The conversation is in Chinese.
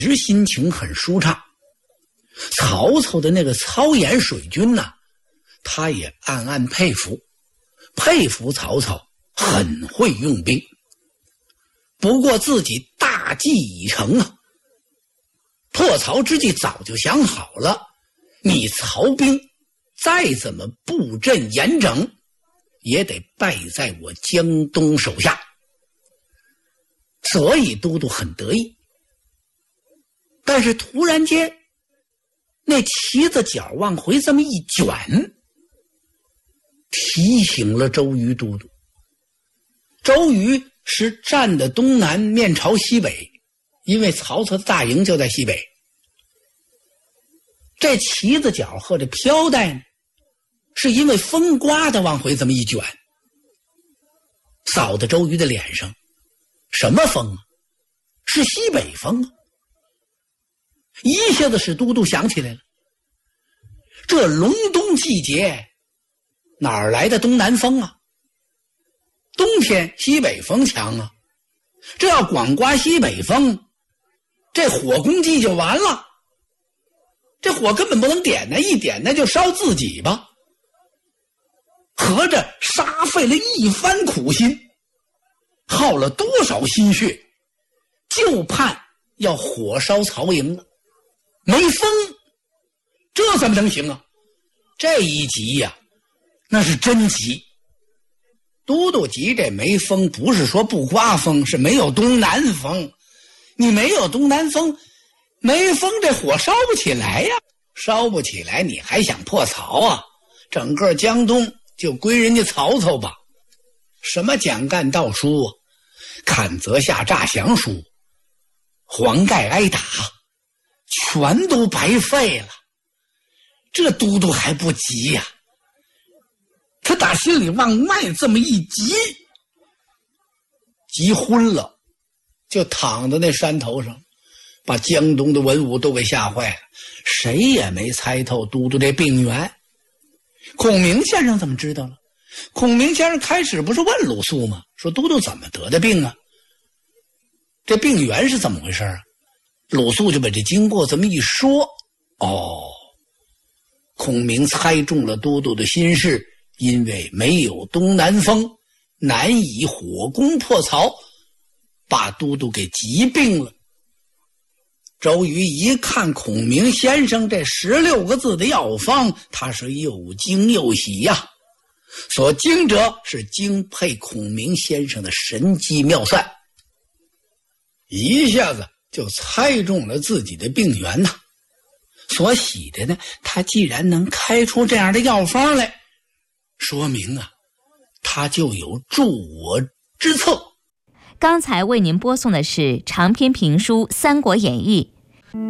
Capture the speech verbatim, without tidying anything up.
直心情很舒畅。曹操的那个操演水军呢，他也暗暗佩服，佩服曹操很会用兵。不过自己大计已成啊，破曹之计早就想好了，你曹兵再怎么布阵严整，也得败在我江东手下。所以都督很得意。但是突然间那旗子角往回这么一卷，提醒了周瑜都督。周瑜是站的东南，面朝西北，因为曹操的大营就在西北。这旗子角和这飘带呢，是因为风刮的往回这么一卷，扫到周瑜的脸上。什么风啊？是西北风啊！一下子使都督想起来了，这隆冬季节哪儿来的东南风啊？冬天西北风强啊，这要光刮西北风，这火攻击就完了，这火根本不能点呢，一点呢就烧自己吧。合着煞费了一番苦心，耗了多少心血，就盼要火烧曹营了，没风，这怎么能行啊？这一急呀、啊，那是真急。都督急这没风，不是说不刮风，是没有东南风。你没有东南风，没风这火烧不起来呀，烧不起来你还想破曹啊？整个江东就归人家曹操吧。什么蒋干盗书啊，阚泽下诈降书，黄盖挨打，全都白费了。这都督还不急呀、啊？他打心里往外这么一急，急昏了，就躺在那山头上，把江东的文武都给吓坏了。谁也没猜透都督这病源。孔明先生怎么知道了？孔明先生开始不是问鲁肃吗？说都督怎么得的病啊？这病源是怎么回事啊？鲁肃就把这经过这么一说，哦，孔明猜中了都督的心事，因为没有东南风，难以火攻破曹，把都督给急病了。周瑜一看孔明先生这十六个字的药方，他是又惊又喜呀、啊。所惊者是敬佩孔明先生的神机妙算，一下子就猜中了自己的病源呐。所喜的呢，他既然能开出这样的药方来，说明啊，他就有助我之策。 刚才为您播送的是长篇评书《三国演义》，